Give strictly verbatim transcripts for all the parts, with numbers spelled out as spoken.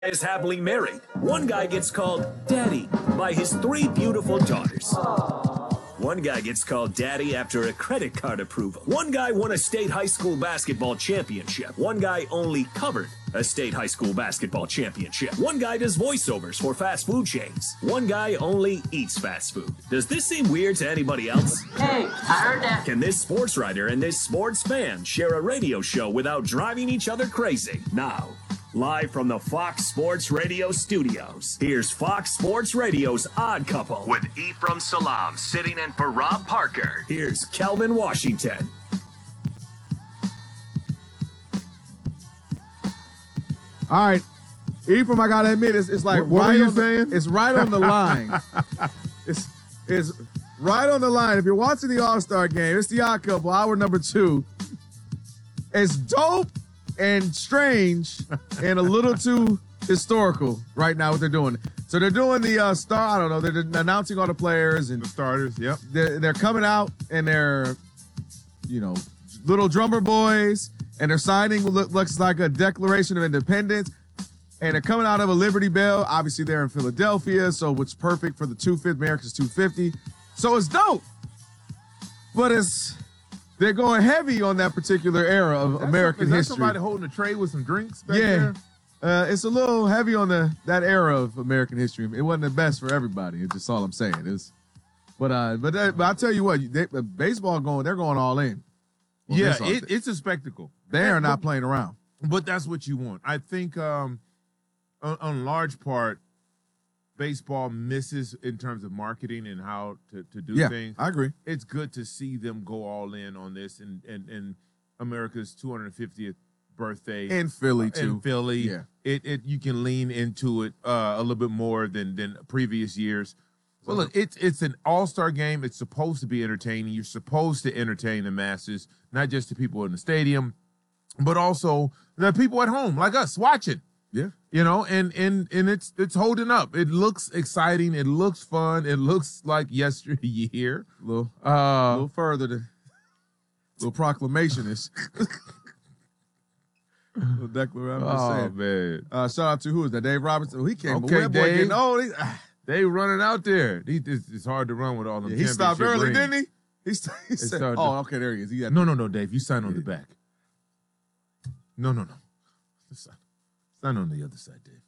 is happily married. One guy gets called Daddy by his three beautiful daughters. One guy gets called Daddy after a credit card approval. One guy won a state high school basketball championship. One guy only covered a state high school basketball championship. One guy does voiceovers for fast food chains. One guy only eats fast food. Does this seem weird to anybody else? Hey, I heard that. Can this sports writer and this sports fan share a radio show without driving each other crazy? Now, live from the Fox Sports Radio studios, here's Fox Sports Radio's Odd Couple with Ephraim Salam sitting in for Rob Parker. Here's Kelvin Washington. All right, Ephraim, I gotta admit, it's, it's like what, what right are you on saying? The, it's right on the line. it's it's right on the line. If you're watching the All-Star game, it's the Odd Couple, hour number two. It's dope and strange and a little too historical right now what they're doing. So they're doing the uh, star, I don't know, they're announcing all the players and the starters, yep. They're, they're coming out and they're, you know, little drummer boys, and they're signing what look, looks like a Declaration of Independence, and they're coming out of a Liberty Bell. Obviously, they're in Philadelphia, so it's perfect for the two fifty, America's two fifty. So it's dope, but it's they're going heavy on that particular era of that's American is that history. Somebody holding a tray with some drinks back yeah, there? Uh, it's a little heavy on the that era of American history. It wasn't the best for everybody. It's just all I'm saying. It's, but uh, but that, but I tell you what, they, baseball going, they're going all in. Well, yeah, it, it's a spectacle. They are not but, playing around. But that's what you want. I think, um, on, on large part, baseball misses in terms of marketing and how to, to do yeah, things. I agree. It's good to see them go all in on this and and, and America's two hundred fiftieth birthday in Philly too. In Philly, yeah. It it you can lean into it uh, a little bit more than than previous years. Well, look, it's it's an all-star game. It's supposed to be entertaining. You're supposed to entertain the masses, not just the people in the stadium, but also the people at home like us watching. Yeah, you know, and and and it's it's holding up. It looks exciting. It looks fun. It looks like yesteryear. A little, uh, a little further than little proclamation is. little declaration. Oh man! Uh, shout out to who is that? Dave Robinson. Oh, he came. Okay, boy, Dave. Boy getting old. He, ah. They running out there. He, it's, it's hard to run with all them. Yeah, he stopped early, rings. didn't he? He, st- he said, to, "Oh, okay, there he is." He had no, no, no, Dave. You sign on the back. No, no, no. Sign, sign on the other side, Dave.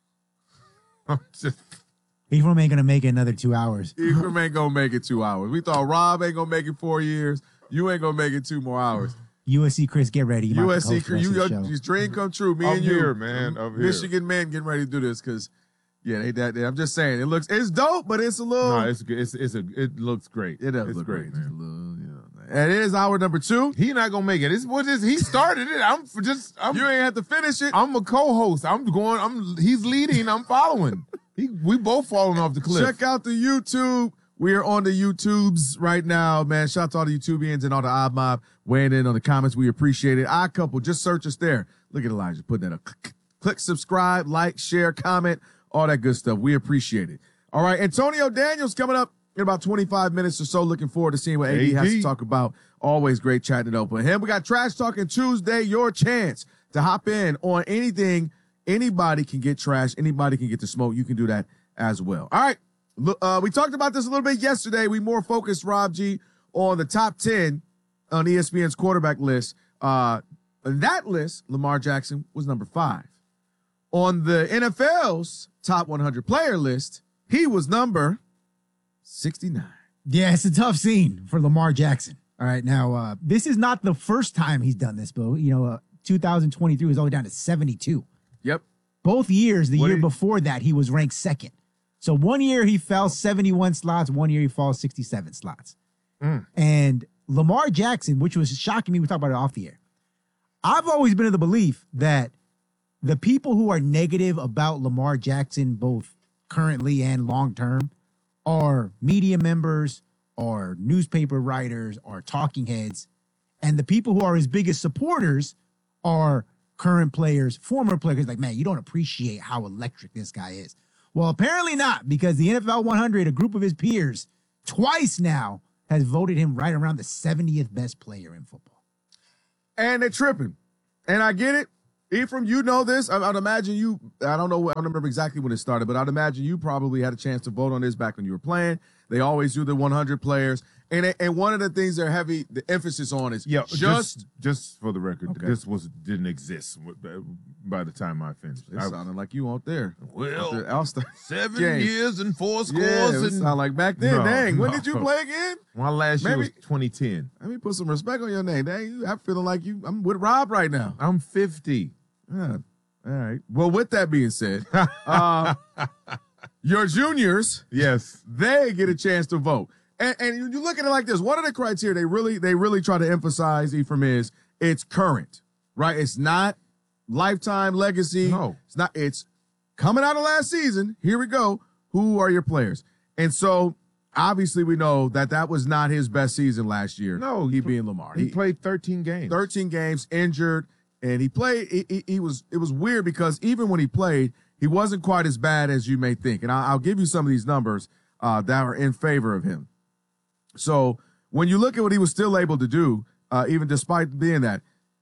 I'm just. Ephraim ain't gonna make it another two hours. Ephraim ain't gonna make it two hours. We thought Rob ain't gonna make it four years. You ain't gonna make it two more hours. U S C Chris, get ready. You U S C Chris, you your, your dream come true. Me I'm and you, here, man. I'm here. Michigan men, getting ready to do this because. Yeah, they, that, they, I'm just saying it looks it's dope, but it's a little. No, it's it's it's a it looks great. It does it's look great, great, man. Just a little, you know. And it is hour number two. He not gonna make it. It's what is he started it. I'm just I'm, you ain't have to finish it. I'm a co-host. I'm going. I'm he's leading. I'm following. he we both falling off the cliff. Check out the YouTube. We are on the YouTubes right now, man. Shout out to all the YouTubians and all the Odd Mob weighing in on the comments. We appreciate it. Odd Couple, just search us there. Look at Elijah putting that up. Click, click subscribe, like, share, comment. All that good stuff. We appreciate it. All right, Antonio Daniels coming up in about twenty-five minutes or so. Looking forward to seeing what A D, has to talk about. Always great chatting it up with him. We got Trash Talking Tuesday, your chance to hop in on anything. Anybody can get trash. Anybody can get to smoke. You can do that as well. All right, look, uh, we talked about this a little bit yesterday. We more focused, Rob G, on the top ten on E S P N's quarterback list. Uh, on that list, Lamar Jackson was number five. On the N F L's top one hundred player list, he was number sixty-nine. Yeah, it's a tough scene for Lamar Jackson. All right, now, uh, this is not the first time he's done this, but, you know, uh, two thousand twenty-three was all the way down to seventy-two. Yep. Both years, the what year did, before that, he was ranked second. So one year he fell seventy-one slots, one year he falls sixty-seven slots. Mm. And Lamar Jackson, which was shocking me, we talked about it off the air. I've always been of the belief that the people who are negative about Lamar Jackson, both currently and long-term, are media members, or newspaper writers, or talking heads. And the people who are his biggest supporters are current players, former players. Like, man, you don't appreciate how electric this guy is. Well, apparently not, because the N F L one hundred, a group of his peers, twice now, has voted him right around the seventieth best player in football. And they're tripping. And I get it. Ephraim, you know this. I, I'd imagine you, I don't know, I don't remember exactly when it started, but I'd imagine you probably had a chance to vote on this back when you were playing. They always do the one hundred players. And and one of the things they're heavy, the emphasis on is Yeah, just. just just for the record, Okay. this was didn't exist by the time I finished. It I- sounded like you out there. Well, Out there, All-Star seven game. years and four scores. Yeah, it and sound like back then. No, Dang, when no. did you play again? my last year Maybe- was twenty ten. Let me put some respect on your name. Dang, you, I'm feeling like you. I'm with Rob right now. I'm fifty. Yeah. All right. Well, with that being said, uh, your juniors, Yes. they get a chance to vote. And, and you look at it like this. One of the criteria they really they really try to emphasize, Ephraim, is it's current, right? It's not lifetime legacy. No. It's not. It's coming out of last season. Here we go. Who are your players? And so obviously we know that that was not his best season last year. No, he he- being Lamar. He played thirteen games. thirteen games, injured, and he played. He, he, he was. It was weird because even when he played, he wasn't quite as bad as you may think. And I'll, I'll give you some of these numbers uh, that are in favor of him. So when you look at what he was still able to do, uh, even despite being that,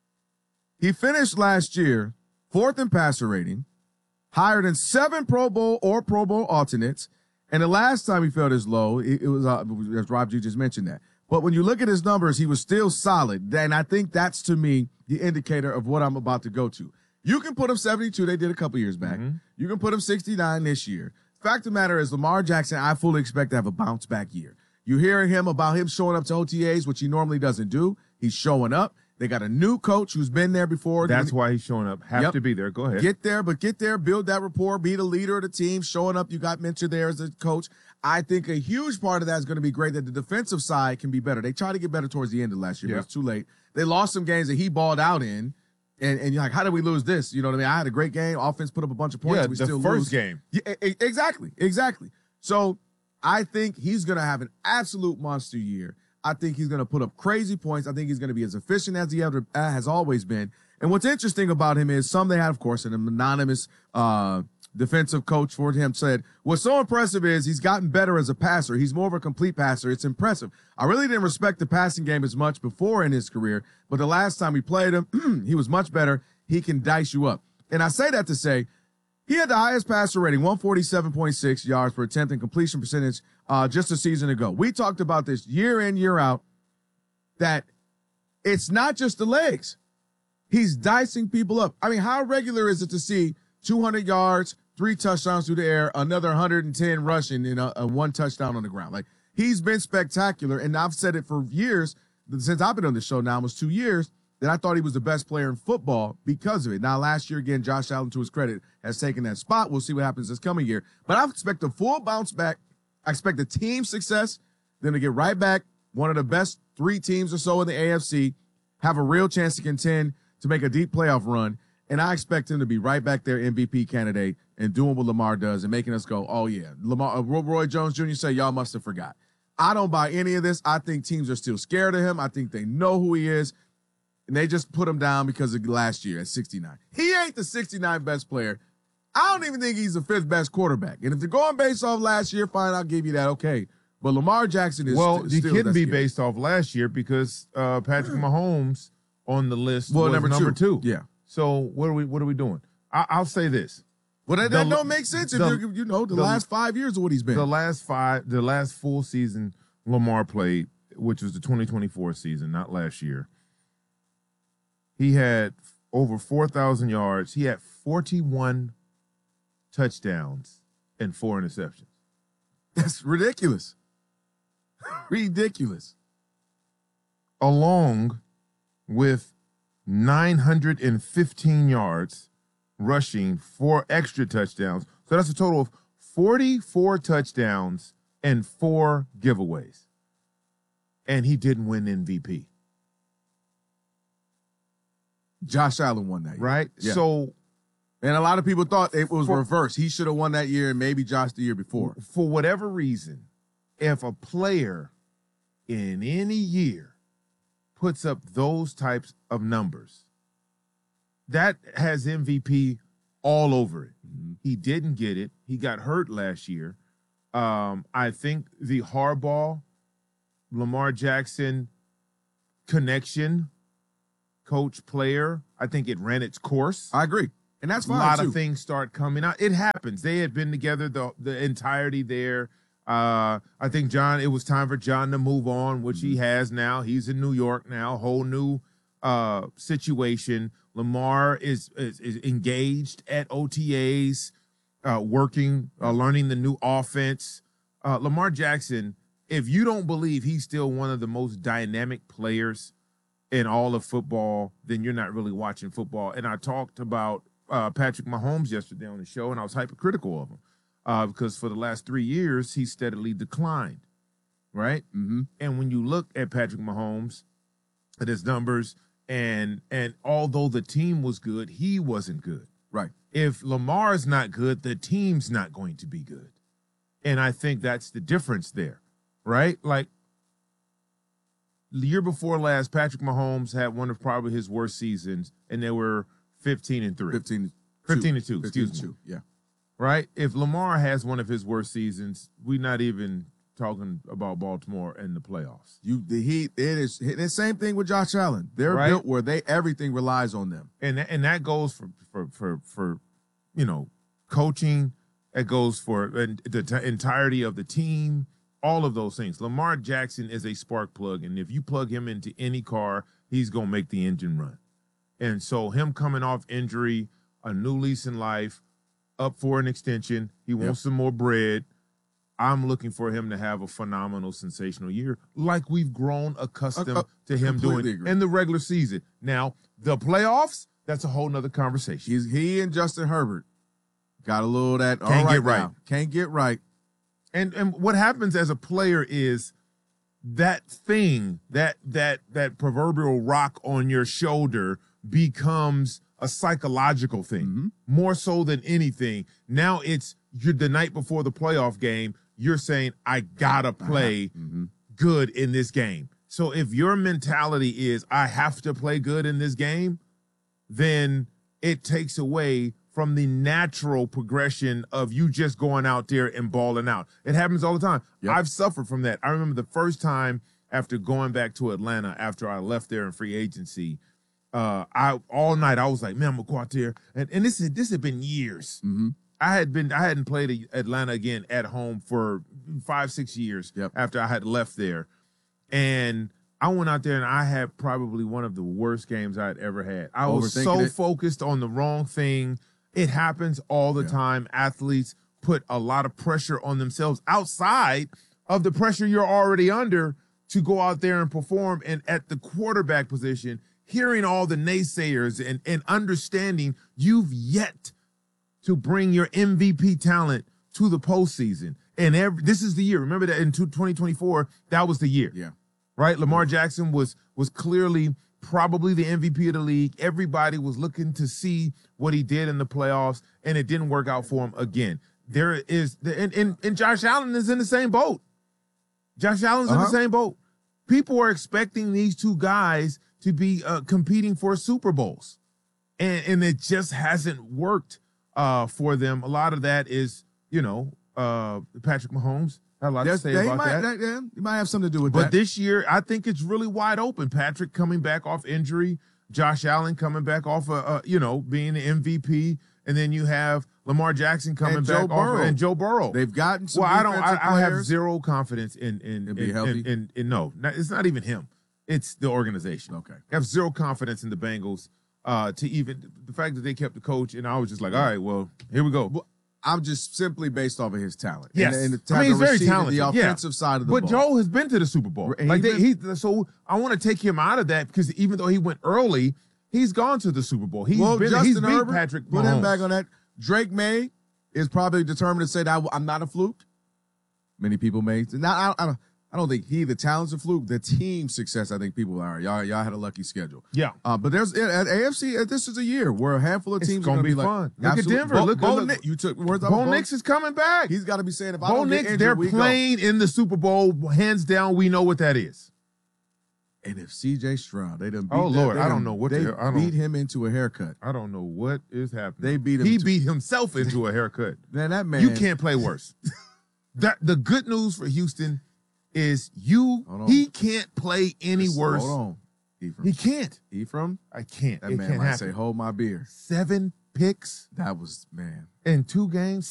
he finished last year fourth in passer rating, higher than seven Pro Bowl or Pro Bowl alternates. And the last time he fell this low, it, it was, uh, as Rob G just mentioned that. But when you look at his numbers, he was still solid. And I think that's, to me, the indicator of what I'm about to go to. You can put him seventy-two. They did a couple years back. Mm-hmm. You can put him sixty-nine this year. Fact of the matter is, Lamar Jackson, I fully expect to have a bounce back year. You're hearing him about him showing up to O T As, which he normally doesn't do. He's showing up. They got a new coach who's been there before. That's why he's showing up. Have Yep. to be there. Go ahead. Get there, but get there, build that rapport, be the leader of the team, showing up. You got Minter there as a coach. I think a huge part of that is going to be great that the defensive side can be better. They tried to get better towards the end of last year, Yeah. but it's too late. They lost some games that he balled out in, and, and you're like, how did we lose this? You know what I mean? I had a great game. Offense put up a bunch of points. Yeah, we the still first lose. game. Yeah, e- e- exactly, exactly. So I think he's going to have an absolute monster year. I think he's going to put up crazy points. I think he's going to be as efficient as he ever uh, has always been. And what's interesting about him is some they had, of course, an anonymous uh, defensive coach for him said, what's so impressive is he's gotten better as a passer. He's more of a complete passer. It's impressive. I really didn't respect the passing game as much before in his career, but the last time we played him, he was much better. He can dice you up. And I say that to say, he had the highest passer rating, one forty-seven point six yards per attempt and completion percentage uh, just a season ago. We talked about this year in, year out, that it's not just the legs. He's dicing people up. I mean, how regular is it to see two hundred yards, three touchdowns through the air, another one hundred ten rushing, and a, a one touchdown on the ground? Like, he's been spectacular, and I've said it for years, since I've been on the show now, almost two years, that I thought he was the best player in football because of it. Now, last year, again, Josh Allen, to his credit, has taken that spot. We'll see what happens this coming year. But I expect a full bounce back. I expect the team success, them to get right back, one of the best three teams or so in the A F C, have a real chance to contend to make a deep playoff run. And I expect him to be right back there M V P candidate and doing what Lamar does and making us go, oh, yeah. Lamar, uh, Roy Jones Junior said, y'all must have forgot. I don't buy any of this. I think teams are still scared of him. I think they know who he is. And they just put him down because of last year at sixty-nine. He ain't the sixty-nine best player. I don't even think he's the fifth best quarterback. And if they're going based off last year, fine, I'll give you that. Okay. But Lamar Jackson is Well, st- he still couldn't that's be scary. based off last year because uh, Patrick Mahomes on the list Well, was number number, two. two. Yeah. So what are we what are we doing? I, I'll say this: Well, that, The- that don't make sense if the- you're, you know, the, the- last five years of what he's been. the last five, the last full season Lamar played, which was the twenty twenty-four season, not last year. He had over four thousand yards. He had forty-one touchdowns and four interceptions. That's ridiculous. Ridiculous. Along with nine hundred fifteen yards rushing, four extra touchdowns. So that's a total of forty-four touchdowns and four giveaways. And he didn't win M V P, Josh Allen won that year. right? Yeah. So And a lot of people thought it was For- reversed. He should have won that year and maybe Josh the year before. for whatever reason, if a player in any year puts up those types of numbers, that has M V P all over it. Mm-hmm. He didn't get it. He got hurt last year. Um, I think the Harbaugh, Lamar Jackson connection, coach player, I think it ran its course. I agree. And that's A fine, lot too. of things start coming out. It happens. They had been together the the entirety there. Uh, I think John, it was time for John to move on, which he has now. He's in New York now, whole new uh, situation. Lamar is, is, is engaged at O T As, uh, working, uh, learning the new offense. Uh, Lamar Jackson, if you don't believe he's still one of the most dynamic players in all of football, then you're not really watching football. And I talked about uh, Patrick Mahomes yesterday on the show, and I was hypercritical of him. Uh, because for the last three years, he steadily declined, right? Mm-hmm. And when you look at Patrick Mahomes, at his numbers, and and although the team was good, he wasn't good. Right. If Lamar's not good, the team's not going to be good. And I think that's the difference there, right? Like, the year before last, Patrick Mahomes had one of probably his worst seasons, and they were fifteen and three. fifteen, fifteen and two, fifteen excuse me. two, yeah. Right? If Lamar has one of his worst seasons, we're not even talking about Baltimore and the playoffs. You, the Heat, it is the same thing with Josh Allen. They're Right. built where they everything relies on them. And that, and that goes for, for, for, for, you know, coaching. It goes for the t- entirety of the team, all of those things. Lamar Jackson is a spark plug, and if you plug him into any car, he's going to make the engine run. And so him coming off injury, a new lease in life, up for an extension. He wants Yep. some more bread. I'm looking for him to have a phenomenal, sensational year, like we've grown accustomed Uh, uh, to him completely doing agree. in the regular season. Now, the playoffs, that's a whole nother conversation. He's he and Justin Herbert got a little of that. Can't all right get right. now. Can't get right. And and what happens as a player is that thing, that that that proverbial rock on your shoulder becomes a psychological thing, Mm-hmm. more so than anything. Now it's you're the night before the playoff game, you're saying, I gotta play Mm-hmm. good in this game. So if your mentality is I have to play good in this game, then it takes away from the natural progression of you just going out there and balling out. It happens all the time. Yep. I've suffered from that. I remember the first time after going back to Atlanta, after I left there in free agency, uh, I all night I was like, man, I'm gonna go out there. And, and this is this had been years. Mm-hmm. I had been I hadn't played Atlanta again at home for five, six years Yep. after I had left there. And I went out there and I had probably one of the worst games I'd ever had. I was Overthinking so it. focused on the wrong thing. It happens all the Yeah. time. Athletes put a lot of pressure on themselves outside of the pressure you're already under to go out there and perform. And at the quarterback position, hearing all the naysayers and, and understanding you've yet to bring your M V P talent to the postseason. And every, this is the year. Remember that in twenty twenty-four, that was the year. Yeah. Right? Lamar Jackson was was clearly probably the M V P of the league. Everybody was looking to see what he did in the playoffs, and it didn't work out for him again. There is, and, and, and Josh Allen is in the same boat. Josh Allen's in Uh-huh. the same boat. People are expecting these two guys to be uh, competing for Super Bowls, and, and it just hasn't worked uh, for them. A lot of that is, you know, uh, Patrick Mahomes. I had a lot Yes, to say yeah, he about might, that. that, yeah, he might have something to do with But that. this year, I think it's really wide open. Patrick coming back off injury, Josh Allen coming back off, uh, uh, you know, being the M V P, and then you have Lamar Jackson coming And back Joe off, Burrow. and Joe Burrow. They've gotten some well, I don't. defensive I, I have players. zero confidence in in To be in, healthy? in, in, in no. Not, it's not even him. It's the organization. Okay. I have zero confidence in the Bengals. Uh, to even the fact that they kept the coach, and I was just like, all right, well, here we go. Well, I'm just simply based off of his talent. Yes, and, and the, I mean, he's the very receiving, talented. The yeah. offensive side of the but ball. Joe has been to the Super Bowl. He Like they, been- he, so I want to take him out of that because even though he went early, he's gone to the Super Bowl. He's well, been Justin he's beat Herbert, Patrick put him Mahomes. back on that. Drake May is probably determined to say that I'm not a fluke. Many people may. Not, I, I, don't, I don't think he, the talent's a fluke. The team success, I think people are. Y'all, y'all had a lucky schedule. Yeah. Uh, but there's at A F C. uh, This is a year where a handful of It's teams gonna are going to be be like, fun. Look at absolute- Denver. Bo, Look- Bo look- Nix, you took words out Bo of Bo Nix is coming back. He's got to be saying if I Bo don't get Nix, injured, they're we playing in the Super Bowl. Hands down, we know what that is. go. And if C J Stroud, they done beat Oh, that- Lord, they I don't done- know what the they hell- I don't- beat him into a haircut. I don't know what is happening. They beat him He to- beat himself into a haircut. Man, that man. You can't play worse. That the good news for Houston is you Hold on. he can't play any Just worse. Hold on. Ephraim. He can't. Ephraim? I can't. That it man can't might happen. say, hold my beer. Seven picks That was, man. in two games.